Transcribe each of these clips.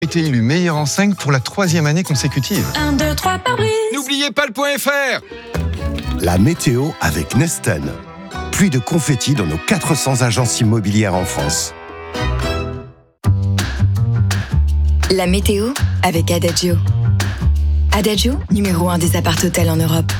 Été élu meilleur en 5 pour la 3e année consécutive. 1, 2, 3 Paris. N'oubliez pas le .fr. La météo avec Nesten. Pluie de confettis dans nos 400 agences immobilières en France. La météo avec Adagio. Adagio, numéro 1 des appart-hôtels en Europe.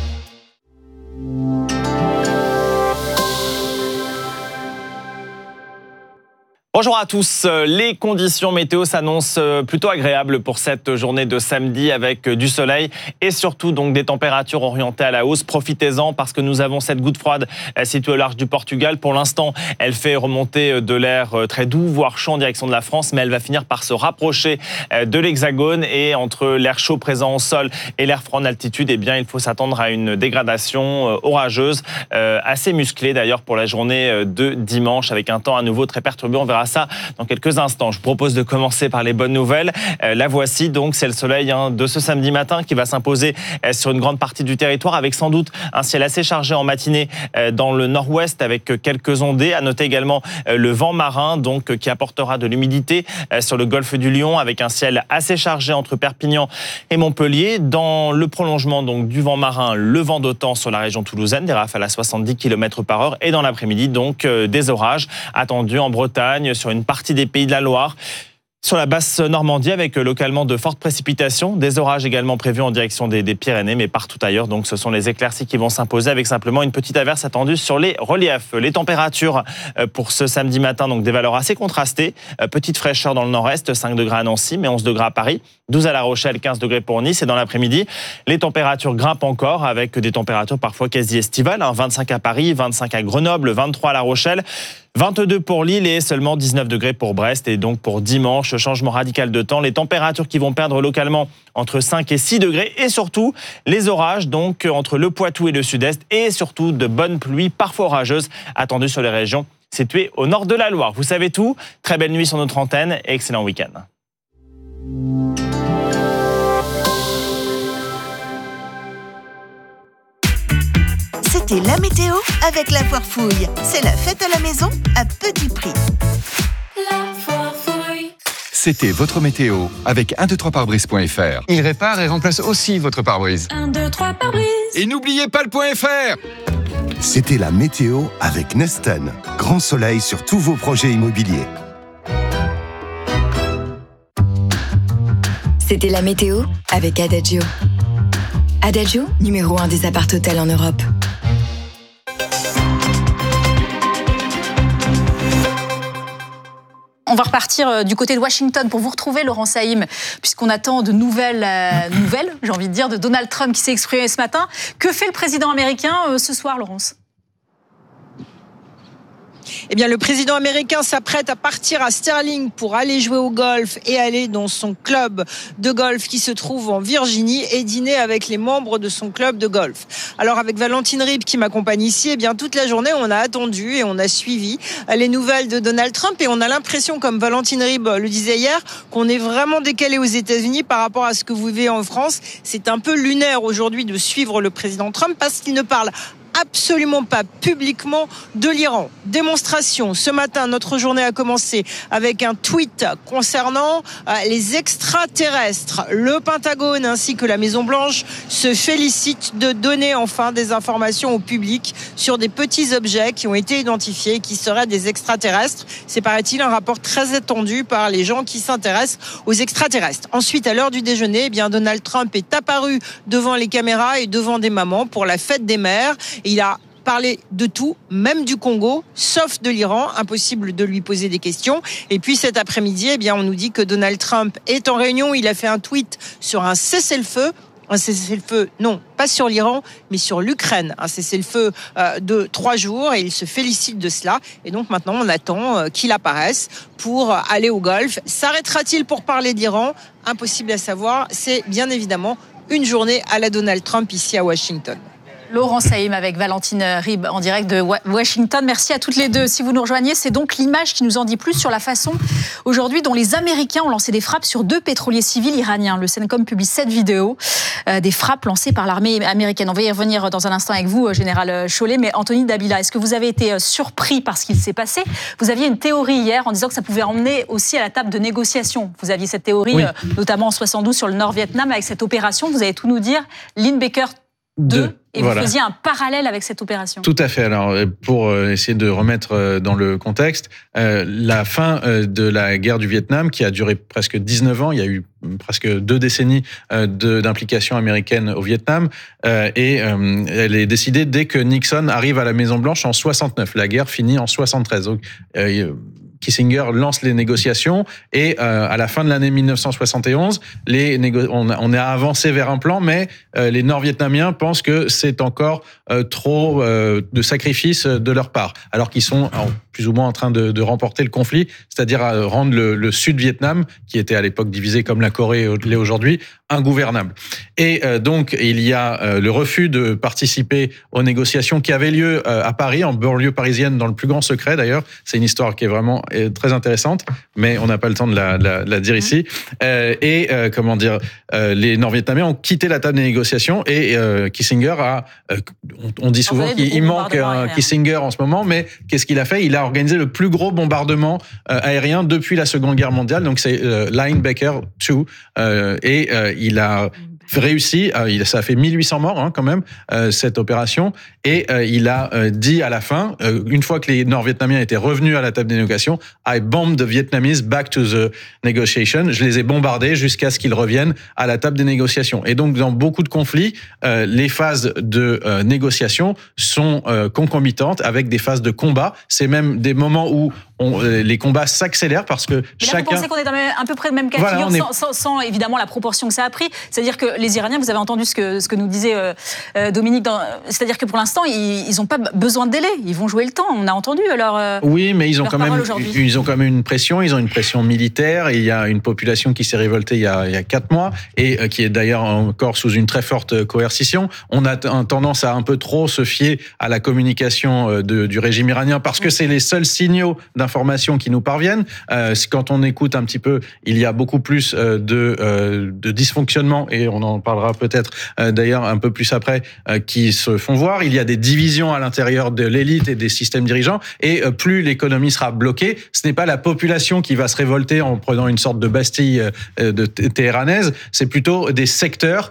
Bonjour à tous, les conditions météo s'annoncent plutôt agréables pour cette journée de samedi avec du soleil et surtout donc des températures orientées à la hausse. Profitez-en parce que nous avons cette goutte froide située au large du Portugal. Pour l'instant, elle fait remonter de l'air très doux, voire chaud en direction de la France, mais elle va finir par se rapprocher de l'Hexagone et entre l'air chaud présent au sol et l'air froid en altitude, eh bien, il faut s'attendre à une dégradation orageuse, assez musclée d'ailleurs pour la journée de dimanche avec un temps à nouveau très perturbé. On verra ça dans quelques instants. Je vous propose de commencer par les bonnes nouvelles. La voici donc, c'est le soleil de ce samedi matin qui va s'imposer sur une grande partie du territoire avec sans doute un ciel assez chargé en matinée dans le nord-ouest avec quelques ondées. À noter également le vent marin donc qui apportera de l'humidité sur le golfe du Lion avec un ciel assez chargé entre Perpignan et Montpellier. Dans le prolongement donc du vent marin, le vent d'OTAN sur la région toulousaine, des rafales à 70 km/h et dans l'après-midi donc des orages attendus en Bretagne, sur une partie des Pays de la Loire, sur la basse Normandie avec localement de fortes précipitations, des orages également prévus en direction des Pyrénées, mais partout ailleurs. Donc ce sont les éclaircies qui vont s'imposer avec simplement une petite averse attendue sur les reliefs. Les températures pour ce samedi matin, donc des valeurs assez contrastées. Petite fraîcheur dans le nord-est, 5 degrés à Nancy, mais 11 degrés à Paris, 12 à La Rochelle, 15 degrés pour Nice. Et dans l'après-midi, les températures grimpent encore avec des températures parfois quasi estivales. 25 à Paris, 25 à Grenoble, 23 à La Rochelle, 22 pour Lille et seulement 19 degrés pour Brest. Et donc pour dimanche, changement radical de temps. Les températures qui vont perdre localement entre 5 et 6 degrés. Et surtout, les orages donc entre le Poitou et le sud-est. Et surtout de bonnes pluies, parfois orageuses, attendues sur les régions situées au nord de la Loire. Vous savez tout. Très belle nuit sur notre antenne et excellent week-end. C'était la météo avec la Foire Fouille. C'est la fête à la maison à petit prix. La Foire Fouille. C'était votre météo avec 123pare-brise.fr. Il répare et remplace aussi votre pare-brise. 1, 2, 3 Paris. Et n'oubliez pas le .fr. C'était la météo avec Nesten. Grand soleil sur tous vos projets immobiliers. C'était la météo avec Adagio. Adagio, numéro 1 des appart-hôtels en Europe. On va repartir du côté de Washington pour vous retrouver, Laurent Saïm, puisqu'on attend de nouvelles, j'ai envie de dire, de Donald Trump qui s'est exprimé ce matin. Que fait le président américain ce soir, Laurence ? Eh bien, le président américain s'apprête à partir à Sterling pour aller jouer au golf et aller dans son club de golf qui se trouve en Virginie et dîner avec les membres de son club de golf. Alors, avec Valentine Ribes qui m'accompagne ici, eh bien, toute la journée, on a attendu et on a suivi les nouvelles de Donald Trump et on a l'impression, comme Valentine Ribes le disait hier, qu'on est vraiment décalé aux États-Unis par rapport à ce que vous vivez en France. C'est un peu lunaire aujourd'hui de suivre le président Trump parce qu'il ne parle absolument pas publiquement de l'Iran. Démonstration. Ce matin, notre journée a commencé avec un tweet concernant les extraterrestres. Le Pentagone ainsi que la Maison-Blanche se félicitent de donner enfin des informations au public sur des petits objets qui ont été identifiés et qui seraient des extraterrestres. C'est, paraît-il, un rapport très attendu par les gens qui s'intéressent aux extraterrestres. Ensuite, à l'heure du déjeuner, eh bien, Donald Trump est apparu devant les caméras et devant des mamans pour la fête des mères. Il a parlé de tout, même du Congo, sauf de l'Iran. Impossible de lui poser des questions. Et puis cet après-midi, eh bien, on nous dit que Donald Trump est en réunion. Il a fait un tweet sur un cessez-le-feu. Un cessez-le-feu, non, pas sur l'Iran, mais sur l'Ukraine. Un cessez-le-feu de 3 jours et il se félicite de cela. Et donc maintenant, on attend qu'il apparaisse pour aller au golf. S'arrêtera-t-il pour parler d'Iran ? Impossible à savoir. C'est bien évidemment une journée à la Donald Trump ici à Washington. Laurent Saïm avec Valentine Ribes en direct de Washington. Merci à toutes les deux. Si vous nous rejoignez, c'est donc l'image qui nous en dit plus sur la façon aujourd'hui dont les Américains ont lancé des frappes sur 2 pétroliers civils iraniens. Le CENTCOM publie 7 vidéos des frappes lancées par l'armée américaine. On va y revenir dans un instant avec vous, Général Chollet. Mais Anthony Dabila, est-ce que vous avez été surpris par ce qu'il s'est passé ? Vous aviez une théorie hier en disant que ça pouvait emmener aussi à la table de négociation. Vous aviez cette théorie, notamment en 72 sur le Nord-Vietnam, avec cette opération. Vous allez tout nous dire. Linebacker 2. Et vous faisiez un parallèle avec cette opération. Tout à fait. Alors, pour essayer de remettre dans le contexte, la fin de la guerre du Vietnam, qui a duré presque 19 ans, il y a eu presque 2 décennies d'implication américaine au Vietnam, et elle est décidée dès que Nixon arrive à la Maison-Blanche en 69. La guerre finit en 73. Donc, Kissinger lance les négociations et à la fin de l'année 1971, on a avancé vers un plan, mais les Nord-Vietnamiens pensent que c'est encore trop de sacrifices de leur part, alors qu'ils sont plus ou moins en train de remporter le conflit, c'est-à-dire à rendre le Sud-Vietnam, qui était à l'époque divisé comme la Corée l'est aujourd'hui, ingouvernable. Et donc, il y a le refus de participer aux négociations qui avaient lieu à Paris, en banlieue parisienne, dans le plus grand secret d'ailleurs. C'est une histoire qui est vraiment très intéressante, mais on n'a pas le temps de la dire ici. Les Nord-Vietnamiens ont quitté la table des négociations et Kissinger on dit souvent qu'il manque un Kissinger en ce moment, mais qu'est-ce qu'il a fait ? Il a organisé le plus gros bombardement aérien depuis la Seconde Guerre mondiale, donc c'est Linebacker 2, et il a réussi, ça a fait 1800 morts quand même, cette opération, et il a dit à la fin, une fois que les Nord-Vietnamiens étaient revenus à la table des négociations, « I bombed the Vietnamese back to the negotiation », je les ai bombardés jusqu'à ce qu'ils reviennent à la table des négociations. Et donc, dans beaucoup de conflits, les phases de négociation sont concomitantes avec des phases de combat. C'est même des moments où les combats s'accélèrent parce que chacun... Vous pensez qu'on est dans à peu près le même cas de figure, sans évidemment la proportion que ça a pris. C'est-à-dire que les Iraniens, vous avez entendu ce que nous disait Dominique, c'est-à-dire que pour l'instant, ils n'ont pas besoin de délai. Ils vont jouer le temps. On a entendu leur oui, mais ils ont quand même une pression. Ils ont une pression militaire. Et il y a une population qui s'est révoltée il y a 4 mois et qui est d'ailleurs encore sous une très forte coercition. On a tendance à un peu trop se fier à la communication du régime iranien parce que c'est les seuls signaux d'information qui nous parviennent. Quand on écoute un petit peu, il y a beaucoup plus de dysfonctionnement, et on en parlera peut-être d'ailleurs un peu plus après, qui se font voir. Il y a des divisions à l'intérieur de l'élite et des systèmes dirigeants, et plus l'économie sera bloquée, ce n'est pas la population qui va se révolter en prenant une sorte de Bastille téhéranaise, c'est plutôt des secteurs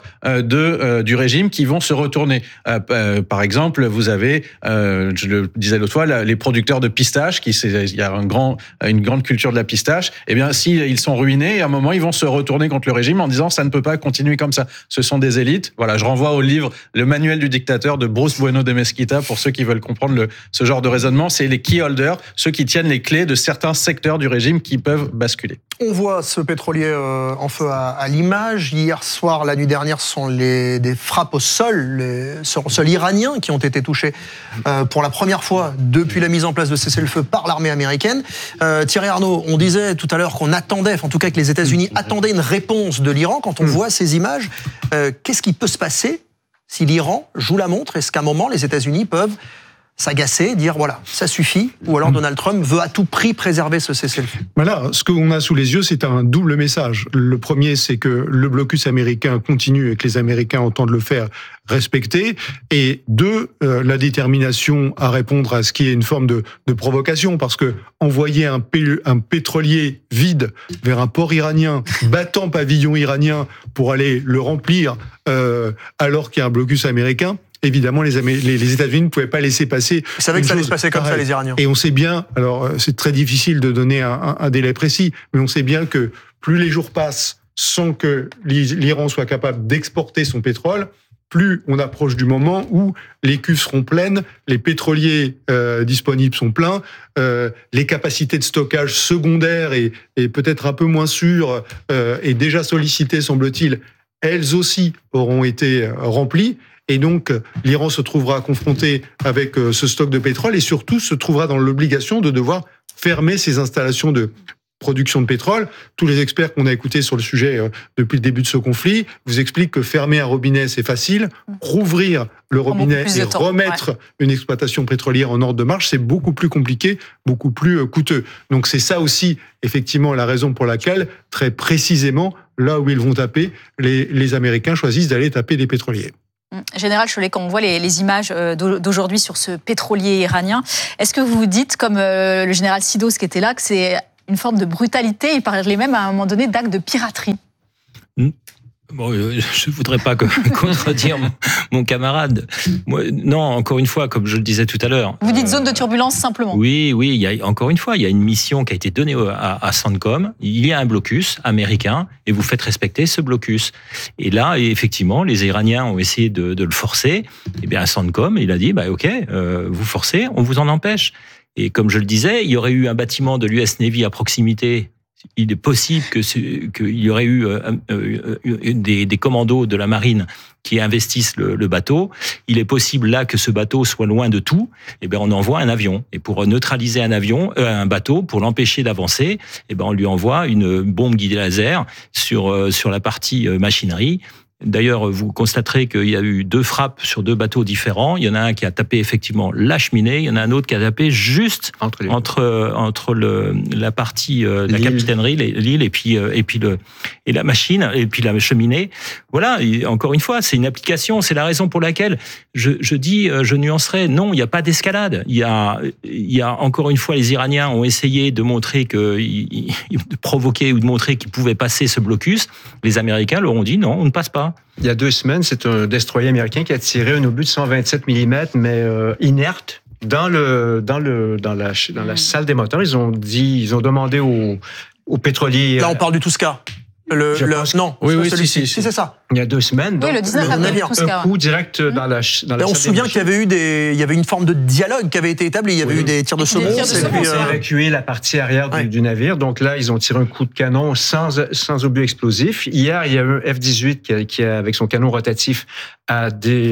du régime qui vont se retourner. Par exemple, vous avez, je le disais l'autre fois, les producteurs de pistaches, il y a une grande culture de la pistache, eh bien, s'ils sont ruinés, à un moment, ils vont se retourner contre le régime en disant ça ne peut pas continuer comme ça. Ce sont des élites. Voilà, je renvoie au livre Le Manuel du dictateur de Bruce Bueno de Mesquita pour ceux qui veulent comprendre ce genre de raisonnement. C'est les key holders, ceux qui tiennent les clés de certains secteurs du régime qui peuvent basculer. On voit ce pétrolier en feu à l'image. Hier soir, la nuit dernière, ce sont des frappes au sol, au sol iranien qui ont été touchés pour la première fois depuis la mise en place de cessez-le-feu par l'armée américaine. Thierry Arnaud, on disait tout à l'heure qu'on attendait, en tout cas que les États-Unis attendaient une réponse de l'Iran. Quand on voit ces images, qu'est-ce qui peut se passer si l'Iran joue la montre? Est-ce qu'à un moment, les États-Unis peuvent s'agacer, dire voilà, ça suffit, ou alors Donald Trump veut à tout prix préserver ce cessez-le-feu? Voilà, ce qu'on a sous les yeux, c'est un double message. Le premier, c'est que le blocus américain continue et que les Américains entendent le faire respecter. Et 2, la détermination à répondre à ce qui est une forme de provocation, parce que envoyer un pétrolier vide vers un port iranien, battant pavillon iranien pour aller le remplir, alors qu'il y a un blocus américain, évidemment, les États-Unis ne pouvaient pas laisser passer. Ils savaient que ça allait se passer comme ça, les Iraniens. Et on sait bien, alors c'est très difficile de donner un délai précis, mais on sait bien que plus les jours passent sans que l'Iran soit capable d'exporter son pétrole, plus on approche du moment où les cuves seront pleines, les pétroliers disponibles sont pleins, les capacités de stockage secondaires et peut-être un peu moins sûres et déjà sollicitées, semble-t-il, elles aussi auront été remplies. Et donc, l'Iran se trouvera confronté avec ce stock de pétrole et surtout se trouvera dans l'obligation de devoir fermer ses installations de production de pétrole. Tous les experts qu'on a écoutés sur le sujet depuis le début de ce conflit vous expliquent que fermer un robinet, c'est facile. Rouvrir le robinet et remettre une exploitation pétrolière en ordre de marche, c'est beaucoup plus compliqué, beaucoup plus coûteux. Donc c'est ça aussi, effectivement, la raison pour laquelle, très précisément, là où ils vont taper, les Américains choisissent d'aller taper des pétroliers. Général Chollet, quand on voit les images d'aujourd'hui sur ce pétrolier iranien, est-ce que vous vous dites, comme le général Sidos qui était là, que c'est une forme de brutalité? Il parlait même à un moment donné d'acte de piraterie. Bon, je ne voudrais pas contredire mon camarade. Non, encore une fois, comme je le disais tout à l'heure. Vous dites zone de turbulence simplement. Oui, encore une fois, il y a une mission qui a été donnée à CENTCOM. Il y a un blocus américain et vous faites respecter ce blocus. Et là, effectivement, les Iraniens ont essayé de le forcer. Et bien, CENTCOM, il a dit, OK, vous forcez, on vous en empêche. Et comme je le disais, il y aurait eu un bâtiment de l'US Navy à proximité. Il est possible qu'il y aurait eu des commandos de la marine qui investissent le bateau. Il est possible là que ce bateau soit loin de tout. Eh bien, on envoie un avion. Et pour neutraliser un bateau, pour l'empêcher d'avancer, eh bien, on lui envoie une bombe guidée laser sur la partie machinerie. D'ailleurs, vous constaterez qu'il y a eu 2 frappes sur 2 bateaux différents. Il y en a un qui a tapé effectivement la cheminée, il y en a un autre qui a tapé juste entre la partie la capitainerie, l'île et la machine et puis la cheminée. Voilà. Et encore une fois, c'est une application. C'est la raison pour laquelle je nuancerai. Non, il n'y a pas d'escalade. Il y a encore une fois, les Iraniens ont essayé de montrer de provoquer ou de montrer qu'ils pouvaient passer ce blocus. Les Américains leur ont dit non, on ne passe pas. Il y a 2 semaines, c'est un destroyer américain qui a tiré un obus de 127 mm, mais inerte, dans la salle des moteurs. Ils ont demandé aux pétroliers. Là, on parle du Tuska. Non, oui, celui-ci. Si, c'est ça. Il y a 2 semaines. Oui, le 19 avril. Un coup direct dans la on se souvient qu'il y avait une forme de dialogue qui avait été établie. Il y avait eu des tirs de semonce. Ils ont évacué la partie arrière du navire. Donc là, ils ont tiré un coup de canon sans obus explosif. Hier, il y a eu un F-18 qui avec son canon rotatif, a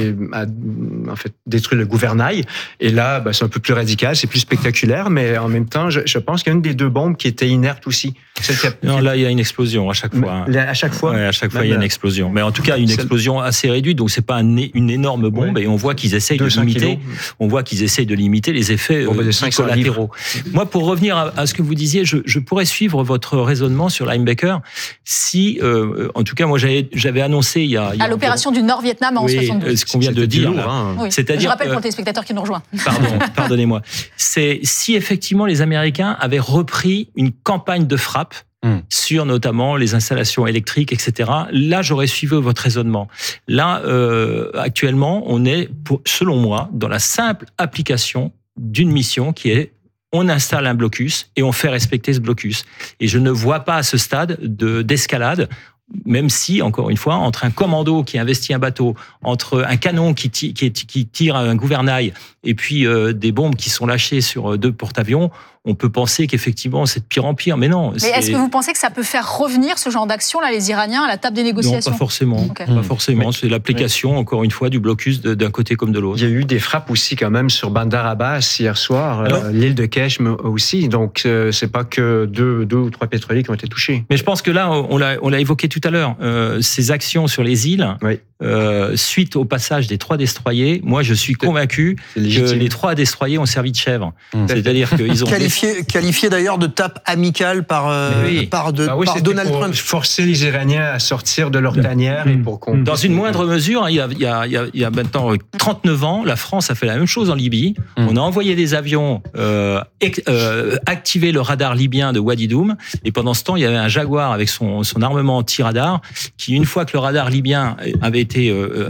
détruit le gouvernail. Et là, c'est un peu plus radical, c'est plus spectaculaire. Mais en même temps, je pense qu'il y a une des 2 bombes qui était inerte aussi. Non, là, il y a une explosion à chaque fois. À chaque fois. Ouais, à chaque fois, il y a une explosion. Mais en tout cas, une explosion assez réduite, donc c'est pas une énorme bombe, et on voit qu'ils essayent de limiter. On voit qu'ils essayent de limiter les effets collatéraux. Moi, pour revenir à ce que vous disiez, je pourrais suivre votre raisonnement sur Linebacker. Si, en tout cas, moi, j'avais annoncé il y a l'opération du Nord-Vietnam en 72. Ce qu'on vient de dire. Oui. C'est-à-dire, je rappelle pour les téléspectateurs qui nous rejoignent. Pardonnez-moi. C'est si effectivement les Américains avaient repris une campagne de frappe sur notamment les installations électriques, etc. Là, j'aurais suivi votre raisonnement. Là, actuellement, on est, selon moi, dans la simple application d'une mission qui est on installe un blocus et on fait respecter ce blocus. Et je ne vois pas à ce stade d'escalade, même si, encore une fois, entre un commando qui investit un bateau, entre un canon qui tire un gouvernail et puis des bombes qui sont lâchées sur 2 porte-avions, on peut penser qu'effectivement, c'est de pire en pire. Mais non. Mais est-ce que vous pensez que ça peut faire revenir ce genre d'action, là, les Iraniens, à la table des négociations? Non, pas forcément. Okay. Pas forcément. C'est l'application, encore une fois, du blocus d'un côté comme de l'autre. Il y a eu des frappes aussi, quand même, sur Bandar Abbas hier soir, l'île de Keshm aussi. Donc, c'est pas que 2 ou 3 pétroliers qui ont été touchés. Mais je pense que là, on l'a évoqué tout à l'heure, ces actions sur les îles, suite au passage des 3 destroyers, moi, je suis convaincu que les 3 destroyers ont servi de chèvre. C'est-à-dire qu'ils ont qualifié d'ailleurs de tape amicale par Donald Trump. Forcer les Iraniens à sortir de leur tanière. Et pour dans une moindre mesure, il y a maintenant 39 ans, la France a fait la même chose en Libye. On a envoyé des avions activer le radar libyen de Wadi Doum. Et pendant ce temps, il y avait un Jaguar avec son armement anti-radar qui, une fois que le radar libyen avait été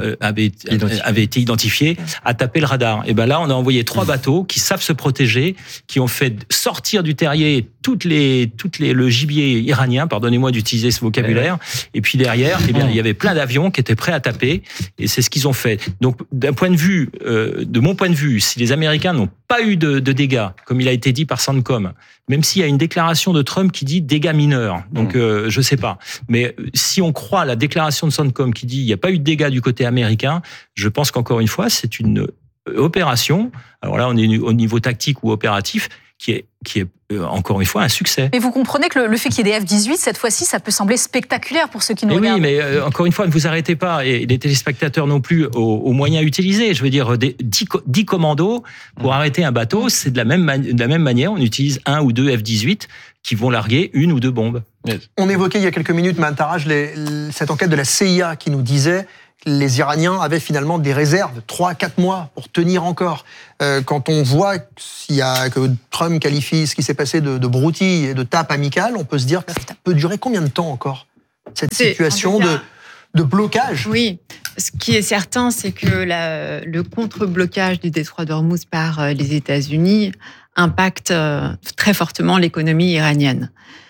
identifié, a tapé le radar. Et ben là, on a envoyé 3 bateaux qui savent se protéger, qui ont fait sortir du terrier le gibier iranien, pardonnez-moi d'utiliser ce vocabulaire, et puis derrière, il y avait plein d'avions qui étaient prêts à taper, et c'est ce qu'ils ont fait. Donc, de mon point de vue, si les Américains n'ont pas eu de dégâts, comme il a été dit par CENTCOM, même s'il y a une déclaration de Trump qui dit dégâts mineurs, donc je sais pas, mais si on croit à la déclaration de CENTCOM qui dit il n'y a pas eu de dégâts du côté américain, je pense qu'encore une fois, c'est une opération, alors là on est au niveau tactique ou opératif, qui est encore une fois un succès. Mais vous comprenez que le fait qu'il y ait des F-18, cette fois-ci, ça peut sembler spectaculaire pour ceux qui nous regardent. Oui, mais encore une fois, ne vous arrêtez pas, et les téléspectateurs non plus, aux moyens utilisés. Je veux dire, 10 commandos pour arrêter un bateau, c'est de la même manière, on utilise 1 ou 2 F-18 qui vont larguer 1 ou 2 bombes. On évoquait il y a quelques minutes, Mahan Taraj, cette enquête de la CIA qui nous disait les Iraniens avaient finalement des réserves de 3 à 4 mois pour tenir encore. Quand on voit que Trump qualifie ce qui s'est passé de broutille et de tape amicale, on peut se dire que ça peut durer combien de temps encore, cette situation de blocage? Oui, ce qui est certain, c'est que le contre-blocage du détroit d'Ormuz par les États-Unis impacte très fortement l'économie iranienne.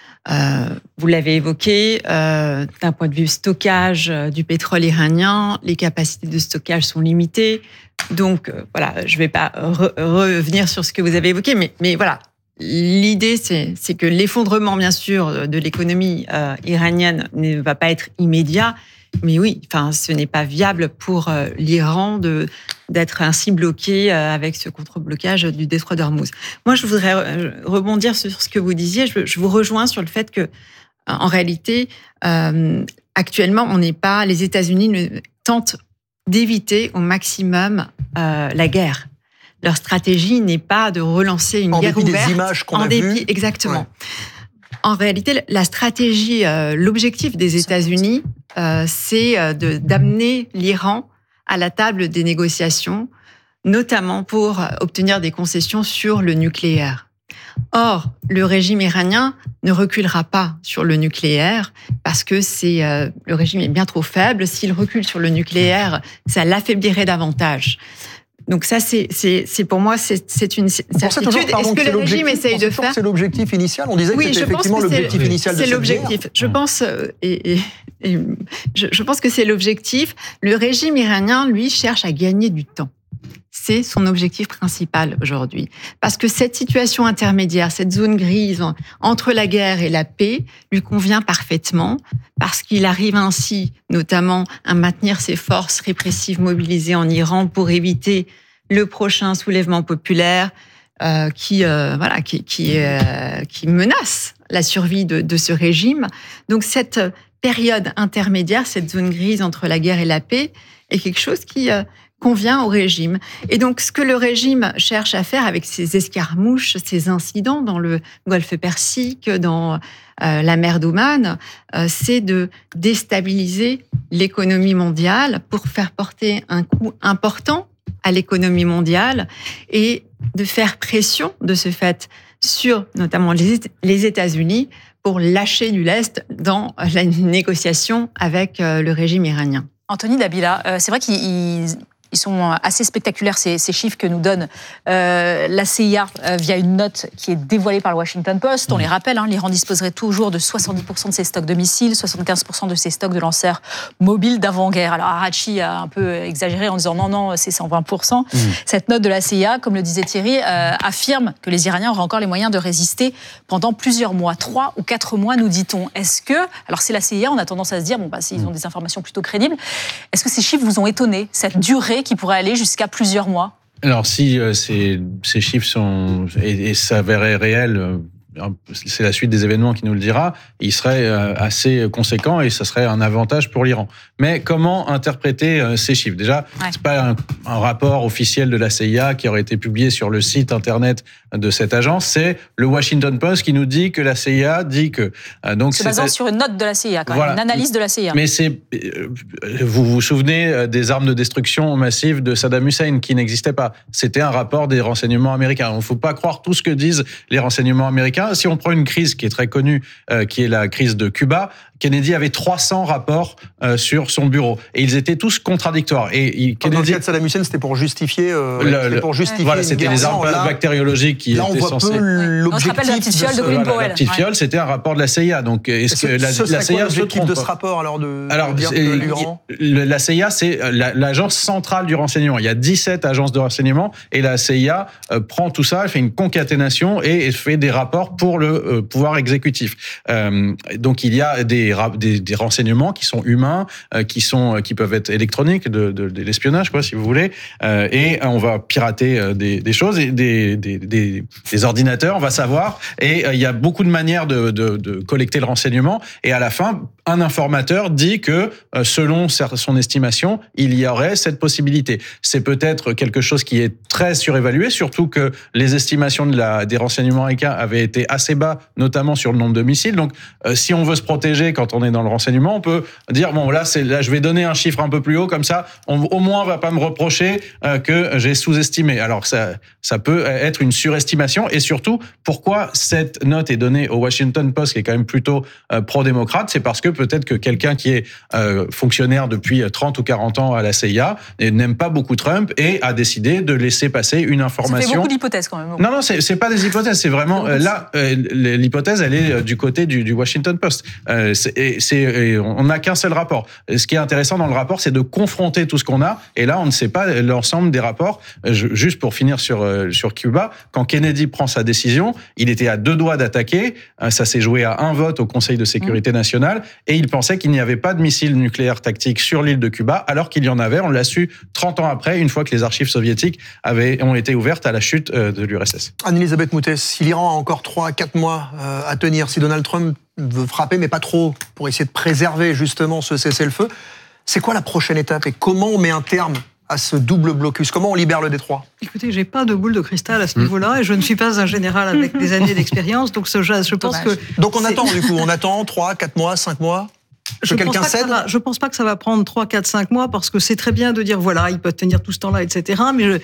Vous l'avez évoqué, d'un point de vue stockage du pétrole iranien, les capacités de stockage sont limitées. Donc, voilà, je ne vais pas revenir sur ce que vous avez évoqué, mais voilà. L'idée, c'est que l'effondrement, bien sûr, de l'économie iranienne ne va pas être immédiat. Mais oui, ce n'est pas viable pour l'Iran d'être ainsi bloqué avec ce contre-blocage du détroit d'Ormuz. Moi, je voudrais rebondir sur ce que vous disiez. Je vous rejoins sur le fait que, en réalité, actuellement, les États-Unis tentent d'éviter au maximum la guerre. Leur stratégie n'est pas de relancer une guerre ouverte. En dépit des images qu'on a vues. Exactement. Ouais. En réalité, la stratégie, l'objectif des États-Unis, c'est d'amener l'Iran à la table des négociations, notamment pour obtenir des concessions sur le nucléaire. Or, le régime iranien ne reculera pas sur le nucléaire parce que le régime est bien trop faible. S'il recule sur le nucléaire, ça l'affaiblirait davantage. Donc ça, c'est pour moi, c'est une certitude. Est-ce que le régime essaye de faire? C'est l'objectif initial. On disait que c'était effectivement l'objectif initial de cette guerre. C'est l'objectif. Je pense, je pense que c'est l'objectif. Le régime iranien, lui, cherche à gagner du temps. C'est son objectif principal aujourd'hui. Parce que cette situation intermédiaire, cette zone grise entre la guerre et la paix lui convient parfaitement parce qu'il arrive ainsi notamment à maintenir ses forces répressives mobilisées en Iran pour éviter le prochain soulèvement populaire qui menace la survie de ce régime. Donc cette période intermédiaire, cette zone grise entre la guerre et la paix est quelque chose qui convient au régime. Et donc, ce que le régime cherche à faire avec ces escarmouches, ces incidents dans le Golfe Persique, dans la mer d'Oman, c'est de déstabiliser l'économie mondiale pour faire porter un coup important à l'économie mondiale et de faire pression, de ce fait, sur notamment les États-Unis pour lâcher du lest dans la négociation avec le régime iranien. Anthony Dabila, c'est vrai qu'ils sont assez spectaculaires, ces chiffres que nous donne la CIA via une note qui est dévoilée par le Washington Post. On les rappelle, l'Iran disposerait toujours de 70% de ses stocks de missiles, 75% de ses stocks de lanceurs mobiles d'avant-guerre. Alors Araghchi a un peu exagéré en disant non, c'est 120%. Cette note de la CIA, comme le disait Thierry, affirme que les Iraniens auraient encore les moyens de résister pendant plusieurs mois, 3 ou 4 mois, nous dit-on. Est-ce que, alors c'est la CIA, on a tendance à se dire, ils ont des informations plutôt crédibles, est-ce que ces chiffres vous ont étonné, cette durée qui pourrait aller jusqu'à plusieurs mois? Alors si ces chiffres s'avéraient réels, c'est la suite des événements qui nous le dira, ils seraient assez conséquents et ça serait un avantage pour l'Iran. Mais comment interpréter ces chiffres? Déjà, c'est pas un rapport officiel de la CIA qui aurait été publié sur le site internet de cette agence, c'est le Washington Post qui nous dit que la CIA dit que... donc c'est basé sur une note de la CIA, quand même, une analyse de la CIA. Mais vous vous souvenez des armes de destruction massive de Saddam Hussein qui n'existaient pas. C'était un rapport des renseignements américains. Il ne faut pas croire tout ce que disent les renseignements américains. Si on prend une crise qui est très connue, qui est la crise de Cuba, Kennedy avait 300 rapports sur son bureau. Et ils étaient tous contradictoires. Et Kennedy... Dans le cas de Saddam Hussein, c'était pour justifier voilà, c'était les armes bactériologiques qui étaient censées... On se rappelle la petite fiole de Colin Powell. La petite fiole, c'était un rapport de la CIA. Donc, est-ce que la CIA se trompe de ce rapport, alors, l'Iran la CIA, c'est l'agence centrale du renseignement. Il y a 17 agences de renseignement et la CIA prend tout ça, elle fait une concaténation et fait des rapports pour le pouvoir exécutif. Donc, il y a des des renseignements qui sont humains, qui peuvent être électroniques, de l'espionnage, quoi, si vous voulez. Et on va pirater des choses, et des ordinateurs, on va savoir. Et il y a beaucoup de manières de collecter le renseignement. Et à la fin, un informateur dit que, selon son estimation, il y aurait cette possibilité. C'est peut-être quelque chose qui est très surévalué, surtout que les estimations des renseignements américains avaient été assez bas, notamment sur le nombre de missiles. Donc, si on veut se protéger quand on est dans le renseignement, on peut dire, bon, là, je vais donner un chiffre un peu plus haut, comme ça, au moins, on va pas me reprocher que j'ai sous-estimé. Alors, ça peut être une surestimation. Et surtout, pourquoi cette note est donnée au Washington Post, qui est quand même plutôt pro-démocrate, c'est parce que peut-être que quelqu'un qui est fonctionnaire depuis 30 ou 40 ans à la CIA n'aime pas beaucoup Trump et a décidé de laisser passer une information. Ça fait beaucoup d'hypothèses quand même. Non, c'est pas des hypothèses, c'est vraiment là l'hypothèse, elle est du côté du Washington Post. On n'a qu'un seul rapport. Ce qui est intéressant dans le rapport, c'est de confronter tout ce qu'on a. Et là, on ne sait pas l'ensemble des rapports. Juste pour finir sur Cuba, quand Kennedy prend sa décision, il était à 2 doigts d'attaquer. Ça s'est joué à 1 vote au Conseil de sécurité nationale, et il pensait qu'il n'y avait pas de missiles nucléaires tactiques sur l'île de Cuba, alors qu'il y en avait. On l'a su 30 ans après, une fois que les archives soviétiques ont été ouvertes à la chute de l'URSS. Anne-Elisabeth Moutet, si l'Iran a encore 3-4 mois à tenir, si Donald Trump veut frapper, mais pas trop, pour essayer de préserver justement ce cessez-le-feu, c'est quoi la prochaine étape et comment on met un terme à ce double blocus? Comment on libère le détroit? Écoutez, j'ai pas de boule de cristal à ce niveau-là, et je ne suis pas un général avec des années d'expérience, donc je pense que... Donc on attend, du coup, on attend 3, 4 mois, 5 mois? Je pense pas que ça va prendre 3, 4, 5 mois, parce que c'est très bien de dire, voilà, ils peuvent tenir tout ce temps-là, etc. Mais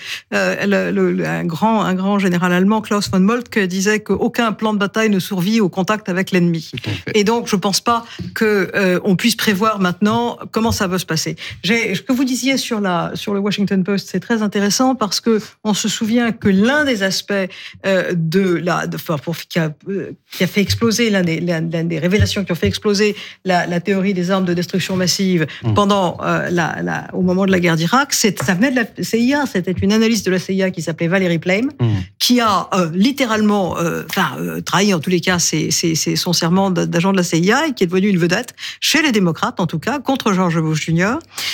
un grand général allemand, Klaus von Moltke, disait qu'aucun plan de bataille ne survit au contact avec l'ennemi. Et donc, je pense pas qu'on puisse prévoir maintenant comment ça va se passer. Ce que vous disiez sur le Washington Post, c'est très intéressant, parce que on se souvient que l'un des aspects qui a fait exploser, l'un des révélations qui ont fait exploser la théorie des armes de destruction massive pendant au moment de la guerre d'Irak, ça venait de la CIA. C'était une analyste de la CIA qui s'appelait Valerie Plame, qui a littéralement trahi, en tous les cas, son serment d'agent de la CIA, et qui est devenue une vedette chez les démocrates, en tout cas, contre George Bush Jr.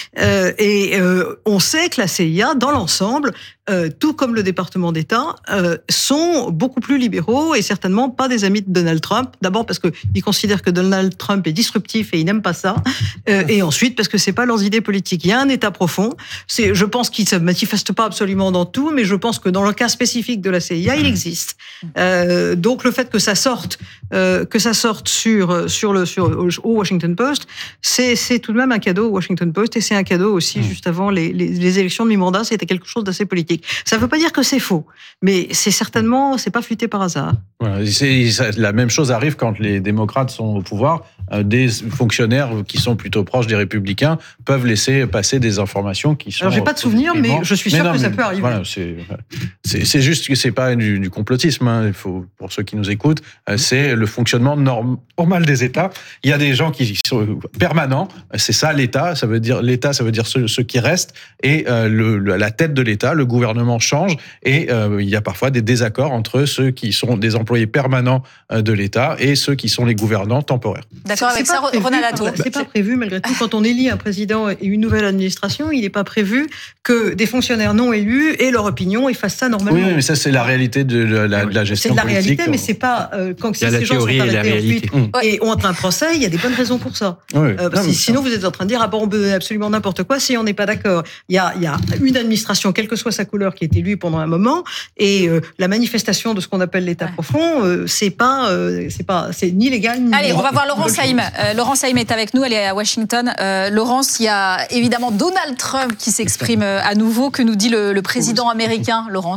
On sait que la CIA, dans l'ensemble, tout comme le département d'État, sont beaucoup plus libéraux et certainement pas des amis de Donald Trump. D'abord parce qu'ils considèrent que Donald Trump est disruptif et ils n'aiment pas ça. Et ensuite parce que c'est pas leurs idées politiques. Il y a un État profond. Je pense qu'il se manifeste pas absolument dans tout, mais je pense que dans le cas spécifique de la CIA, il existe. Donc le fait que ça sorte au Washington Post, c'est tout de même un cadeau au Washington Post, et c'est un cadeau aussi juste avant les élections de mi-mandat. C'était quelque chose d'assez politique. Ça ne veut pas dire que c'est faux, mais c'est pas fuité par hasard. Voilà, la même chose arrive quand les démocrates sont au pouvoir. Des fonctionnaires qui sont plutôt proches des républicains peuvent laisser passer des informations qui sont... Alors, j'ai pas de souvenir, mais je suis sûr que ça peut arriver. Voilà, c'est juste que c'est pas du complotisme. Il faut, pour ceux qui nous écoutent, c'est le fonctionnement normal des États. Il y a des gens qui sont permanents. C'est ça, l'État. Ça veut dire ceux qui restent. Et la tête de l'État, le gouvernement change. Et il y a parfois des désaccords entre ceux qui sont des employés permanents de l'État et ceux qui sont les gouvernants temporaires. D'accord avec ça, Ronald Latour. C'est pas prévu, malgré tout. Quand on élit un président et une nouvelle administration, il n'est pas prévu que des fonctionnaires non élus aient leur opinion et fassent ça normalement. Oui, mais ça, c'est la réalité de la gestion politique. C'est de la réalité, mais c'est pas... quand il y a la théorie et la réalité. Et ont un procès, il y a des bonnes raisons pour ça. Sinon, vous êtes en train de dire, on peut donner absolument n'importe quoi si on n'est pas d'accord. Il y a une administration, quelle que soit sa couleur, qui est élue pendant un moment, et la manifestation de ce qu'on appelle l'État profond, c'est ni légal ni... Allez, on va voir Laurence Haïm. Laurence Haïm est avec nous, elle est à Washington. Laurence, il y a évidemment Donald Trump qui s'exprime à nouveau. Que nous dit le président américain, Laurence ?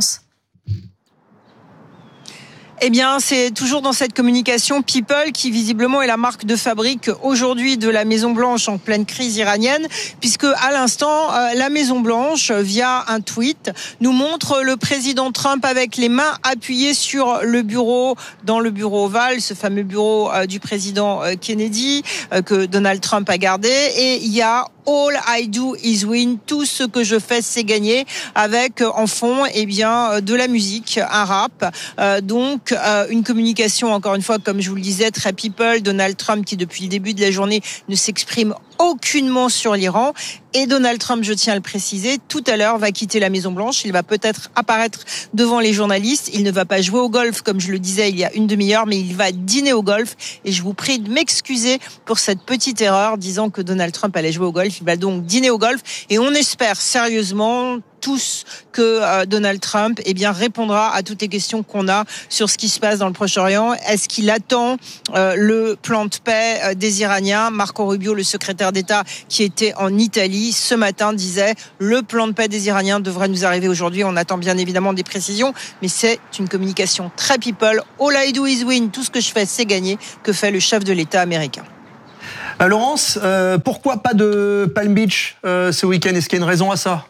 Eh bien, c'est toujours dans cette communication People qui visiblement est la marque de fabrique aujourd'hui de la Maison-Blanche en pleine crise iranienne, puisque à l'instant, la Maison-Blanche, via un tweet, nous montre le président Trump avec les mains appuyées sur le bureau, dans le bureau ovale, ce fameux bureau du président Kennedy que Donald Trump a gardé, et il y a All I do is win. Tout ce que je fais, c'est gagner. Avec en fond, de la musique, un rap. Donc, une communication, encore une fois, comme je vous le disais, très people. Donald Trump, qui depuis le début de la journée ne s'exprime aucunement sur l'Iran. Et Donald Trump, je tiens à le préciser, tout à l'heure va quitter la Maison-Blanche. Il va peut-être apparaître devant les journalistes. Il ne va pas jouer au golf, comme je le disais il y a une demi-heure, mais il va dîner au golf. Et je vous prie de m'excuser pour cette petite erreur, disant que Donald Trump allait jouer au golf. Il va donc dîner au golf. Et on espère sérieusement tous que Donald Trump répondra à toutes les questions qu'on a sur ce qui se passe dans le Proche-Orient. Est-ce qu'il attend le plan de paix des Iraniens? Marco Rubio, le secrétaire d'État qui était en Italie ce matin, disait le plan de paix des Iraniens devrait nous arriver aujourd'hui. On attend bien évidemment des précisions, mais c'est une communication très people. All I do is win. Tout ce que je fais, c'est gagner. Que fait le chef de l'État américain? Laurence, pourquoi pas de Palm Beach ce week-end? Est-ce qu'il y a une raison à ça?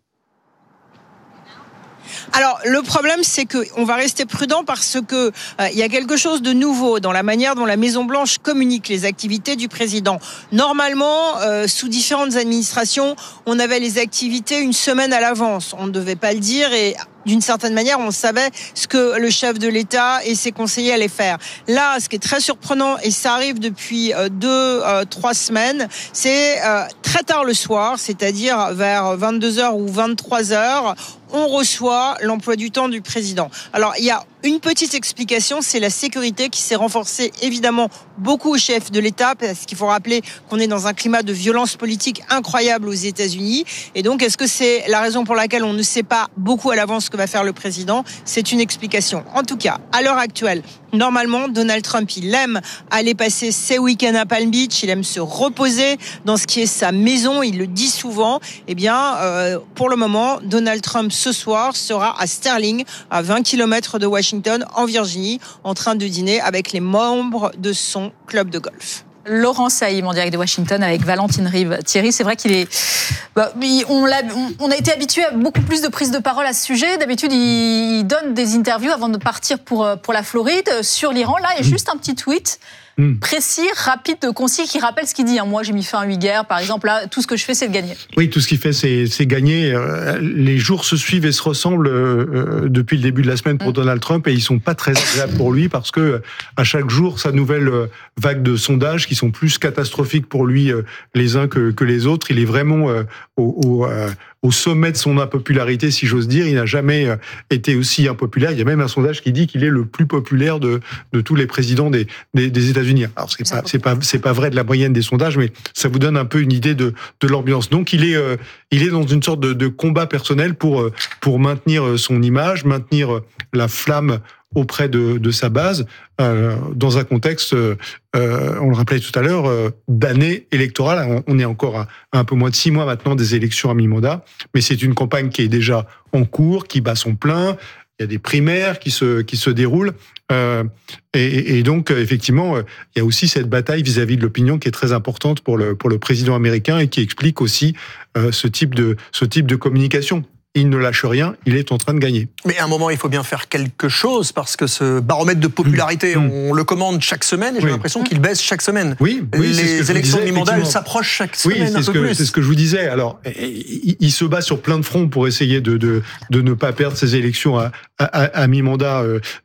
Alors, le problème, c'est qu'on va rester prudent parce que il y a quelque chose de nouveau dans la manière dont la Maison-Blanche communique les activités du président. Normalement, sous différentes administrations, on avait les activités une semaine à l'avance. On ne devait pas le dire et d'une certaine manière, on savait ce que le chef de l'État et ses conseillers allaient faire. Là, ce qui est très surprenant, et ça arrive depuis 2-3 semaines, c'est très tard le soir, c'est-à-dire vers 22h ou 23h, on reçoit l'emploi du temps du président. Alors, il y a une petite explication, c'est la sécurité qui s'est renforcée évidemment beaucoup au chef de l'État, parce qu'il faut rappeler qu'on est dans un climat de violence politique incroyable aux États-Unis. Et donc, est-ce que c'est la raison pour laquelle on ne sait pas beaucoup à l'avance ce que va faire le président? C'est une explication. En tout cas, à l'heure actuelle, normalement, Donald Trump, il aime aller passer ses week-ends à Palm Beach, il aime se reposer dans ce qui est sa maison, il le dit souvent. Pour le moment, Donald Trump, ce soir, sera à Sterling, à 20 km de Washington, en Virginie, en train de dîner avec les membres de son club de golf. Laurent Saïm en direct de Washington avec Valentine Rive. Thierry, c'est vrai qu'il est... on a été habitué à beaucoup plus de prises de parole à ce sujet. D'habitude, il donne des interviews avant de partir pour la Floride sur l'Iran. Là, il y a juste un petit tweet précis, rapide, concis, qui rappelle ce qu'il dit. Moi, j'ai mis fin à 8 guerres, par exemple. Là, tout ce que je fais, c'est de gagner. Oui, tout ce qu'il fait, c'est gagner. Les jours se suivent et se ressemblent depuis le début de la semaine pour Donald Trump, et ils sont pas très agréables pour lui parce que à chaque jour, sa nouvelle vague de sondages qui sont plus catastrophiques pour lui les uns que les autres. Il est vraiment au sommet de son impopularité, si j'ose dire. Il n'a jamais été aussi impopulaire. Il y a même un sondage qui dit qu'il est le plus populaire de tous les présidents des États-Unis. Alors c'est pas vrai de la moyenne des sondages, mais ça vous donne un peu une idée de l'ambiance. Donc il est dans une sorte de combat personnel pour maintenir son image, maintenir la flamme auprès de sa base, dans un contexte, on le rappelait tout à l'heure, d'année électorale. On est encore à un peu moins de 6 mois maintenant des élections à mi-mandat, mais c'est une campagne qui est déjà en cours, qui bat son plein. Il y a des primaires qui se déroulent, et donc effectivement, il y a aussi cette bataille vis-à-vis de l'opinion qui est très importante pour le président américain et qui explique aussi ce type de communication. Il ne lâche rien, il est en train de gagner. Mais à un moment, il faut bien faire quelque chose, parce que ce baromètre de popularité, on le commande chaque semaine, et j'ai l'impression qu'il baisse chaque semaine. Oui, les élections de mi-mandat, elles s'approchent chaque semaine un peu plus. C'est ce que je vous disais. Alors, il se bat sur plein de fronts pour essayer de ne pas perdre ces élections à mi-mandat.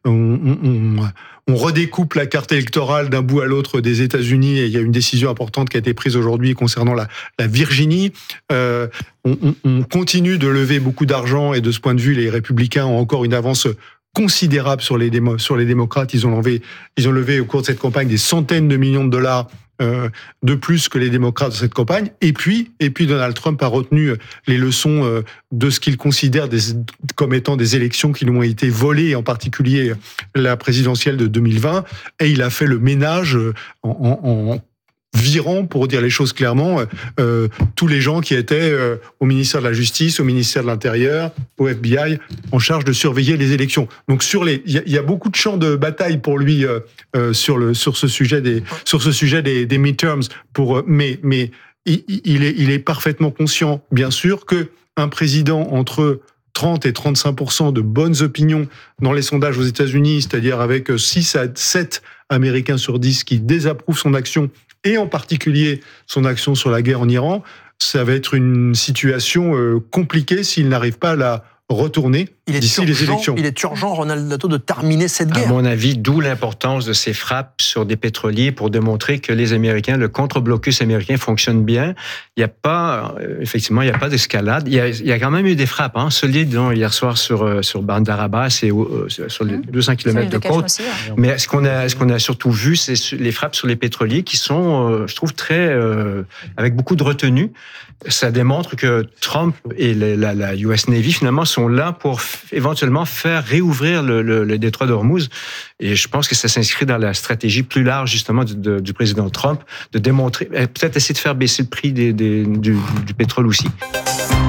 On redécoupe la carte électorale d'un bout à l'autre des États-Unis, et il y a une décision importante qui a été prise aujourd'hui concernant la Virginie. On continue de lever beaucoup d'argent, et de ce point de vue, les républicains ont encore une avance considérable sur les démocrates. Ils ont levé au cours de cette campagne des centaines de millions de dollars de plus que les démocrates dans cette campagne. Et puis Donald Trump a retenu les leçons de ce qu'il considère comme étant des élections qui lui ont été volées, en particulier la présidentielle de 2020, et il a fait le ménage en virant, pour dire les choses clairement, tous les gens qui étaient au ministère de la Justice, au ministère de l'Intérieur, au FBI, en charge de surveiller les élections. Donc il y a beaucoup de champs de bataille pour lui sur ce sujet des midterms. Mais il est parfaitement conscient, bien sûr, que un président entre 30 et 35% de bonnes opinions dans les sondages aux États-Unis, c'est-à-dire avec 6 à 7 Américains sur 10 qui désapprouvent son action, et en particulier son action sur la guerre en Iran, ça va être une situation compliquée s'il n'arrive pas à la retourner d'ici les élections. Il est urgent, Ronald Lato, de terminer cette guerre. À mon avis, d'où l'importance de ces frappes sur des pétroliers pour démontrer que les Américains, le contre-blocus américain fonctionne bien. Il n'y a pas, effectivement, il n'y a pas d'escalade. Il y a quand même eu des frappes solides hier soir sur Bandar Abbas et sur les 200 km de côte. Aussi, ouais. Mais ce qu'on a surtout vu, c'est les frappes sur les pétroliers qui sont, je trouve, très avec beaucoup de retenue. Ça démontre que Trump et la US Navy, finalement, sont là pour éventuellement faire réouvrir le détroit d'Ormuz. Et je pense que ça s'inscrit dans la stratégie plus large, justement, du président Trump, de démontrer, peut-être essayer de faire baisser le prix du pétrole aussi.